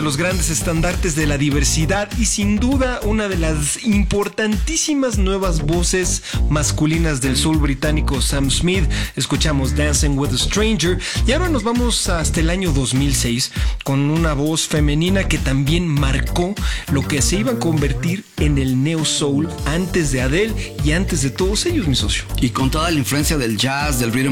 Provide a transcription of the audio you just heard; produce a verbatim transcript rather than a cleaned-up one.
de los grandes estandartes de la diversidad y sin duda una de las importantísimas nuevas voces masculinas del soul británico, Sam Smith. Escuchamos Dancing with a Stranger y ahora nos vamos hasta el año dos mil seis con una voz femenina que también marcó lo que se iba a convertir en el neo soul antes de Adele y antes de todos ellos, mi socio. Y con toda la influencia del jazz, del rhythm